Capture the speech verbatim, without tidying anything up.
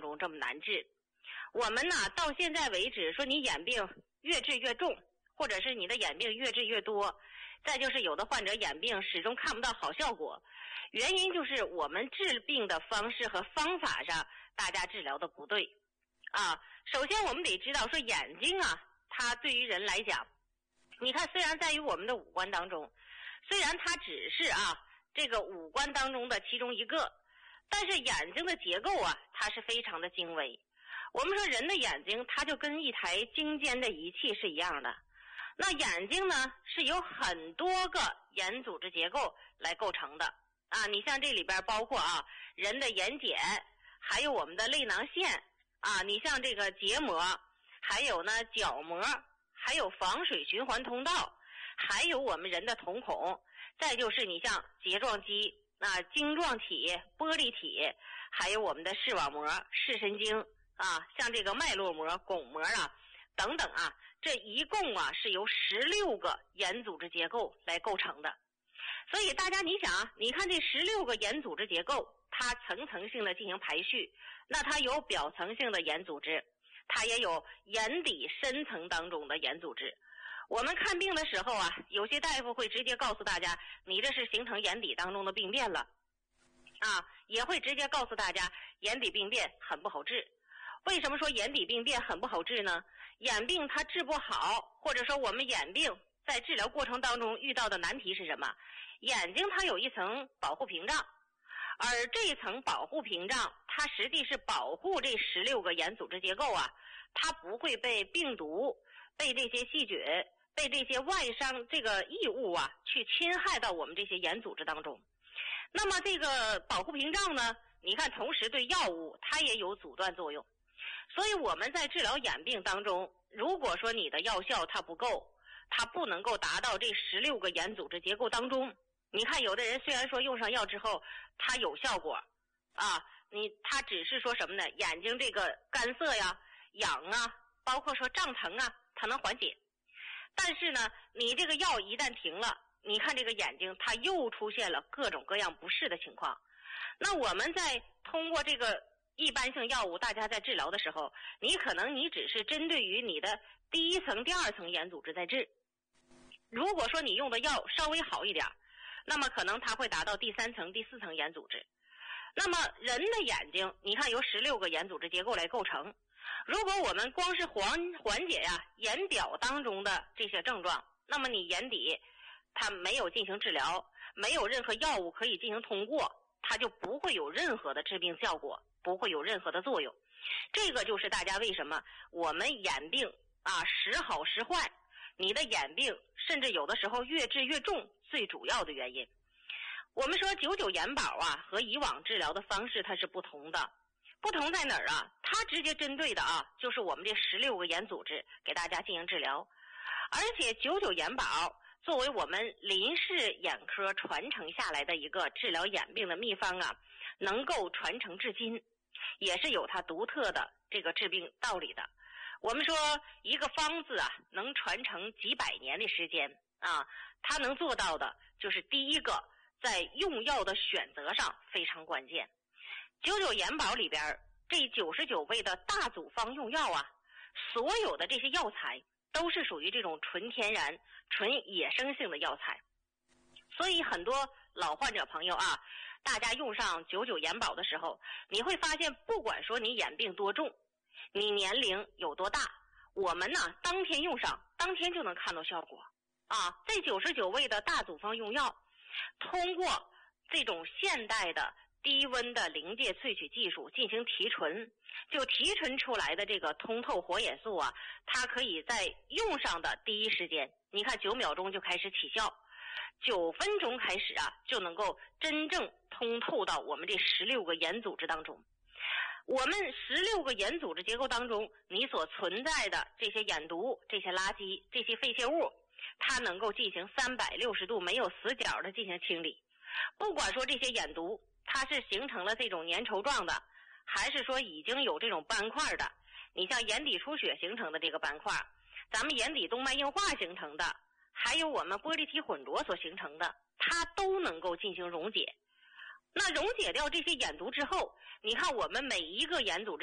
中这么难治。我们呢到现在为止说你眼病越治越重，或者是你的眼病越治越多，再就是有的患者眼病始终看不到好效果，原因就是我们治病的方式和方法上大家治疗的不对啊。首先我们得知道说眼睛啊，它对于人来讲，你看虽然在于我们的五官当中，虽然它只是啊这个五官当中的其中一个，但是眼睛的结构啊它是非常的精微。我们说人的眼睛它就跟一台精尖的仪器是一样的，那眼睛呢是由很多个眼组织结构来构成的啊。你像这里边包括啊人的眼睑，还有我们的泪囊腺啊，你像这个结膜，还有呢角膜，还有防水循环通道，还有我们人的瞳孔，再就是你像睫状肌啊、晶状体、玻璃体，还有我们的视网膜、视神经啊，像这个脉络膜、巩膜啊等等啊，这一共啊是由十六个眼组织结构来构成的。所以大家你想啊，你看这十六个眼组织结构，它层层性的进行排序，那它有表层性的眼组织，它也有眼底深层当中的眼组织。我们看病的时候啊，有些大夫会直接告诉大家，你这是形成眼底当中的病变了啊，也会直接告诉大家眼底病变很不好治。为什么说眼底病变很不好治呢？眼病它治不好，或者说我们眼病在治疗过程当中遇到的难题是什么？眼睛它有一层保护屏障，而这一层保护屏障它实际是保护这十六个眼组织结构啊，它不会被病毒、被这些细菌、被这些外伤这个异物啊去侵害到我们这些眼组织当中。那么这个保护屏障呢，你看同时对药物它也有阻断作用。所以我们在治疗眼病当中，如果说你的药效它不够，它不能够达到这十六个眼组织结构当中，你看有的人虽然说用上药之后它有效果啊，你他只是说什么呢？眼睛这个干涩呀、痒啊，包括说胀疼啊，它能缓解。但是呢，你这个药一旦停了，你看这个眼睛它又出现了各种各样不适的情况。那我们在通过这个一般性药物，大家在治疗的时候，你可能你只是针对于你的第一层、第二层眼组织在治。如果说你用的药稍微好一点，那么可能它会达到第三层、第四层眼组织。那么人的眼睛，你看由十六个眼组织结构来构成。如果我们光是缓缓解呀、啊、眼表当中的这些症状，那么你眼底它没有进行治疗，没有任何药物可以进行通过，它就不会有任何的治病效果，不会有任何的作用。这个就是大家为什么我们眼病啊时好时坏，你的眼病甚至有的时候越治越重最主要的原因。我们说九九眼保啊和以往治疗的方式它是不同的，不同在哪儿啊？它直接针对的啊就是我们这十六个眼组织给大家进行治疗。而且九九眼保作为我们林氏眼科传承下来的一个治疗眼病的秘方啊，能够传承至今，也是有它独特的这个治病道理的。我们说一个方子啊能传承几百年的时间啊，它能做到的就是第一个在用药的选择上非常关键。九九眼保里边这九十九味的大组方用药啊，所有的这些药材都是属于这种纯天然、纯野生性的药材。所以很多老患者朋友啊，大家用上九九眼保的时候，你会发现不管说你眼病多重，你年龄有多大，我们呢当天用上当天就能看到效果啊。这九十九味的大组方用药通过这种现代的低温的临界萃取技术进行提纯，就提纯出来的这个通透活眼素啊，它可以在用上的第一时间，你看九秒钟就开始起效，九分钟开始啊就能够真正通透到我们这十六个眼组织当中。我们十六个眼组织结构当中，你所存在的这些眼毒、这些垃圾、这些废弃物，它能够进行三百六十度没有死角的进行清理。不管说这些眼毒它是形成了这种粘稠状的，还是说已经有这种斑块的，你像眼底出血形成的这个斑块，咱们眼底动脉硬化形成的，还有我们玻璃体混浊所形成的，它都能够进行溶解。那溶解掉这些眼毒之后，你看我们每一个眼组织